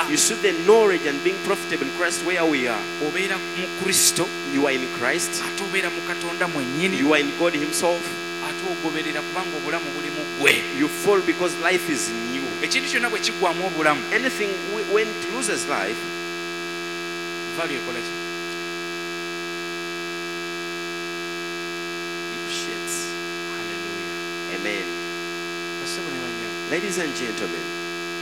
You see the knowledge and being profitable in Christ where we are. obeera mu Kristo, You are in Christ. ate obeera mu Katonda mwennyini, You are in God Himself. ate ogoberera kubanga obulamu buli mu ggwe. You fall because life is new. Ekintu kyonna bwe kiggwamu obulamu, Anything when it loses life, value ekola ki? depreciates. Hallelujah. Amen. Bassebo ne bannyabo, Ladies and gentlemen,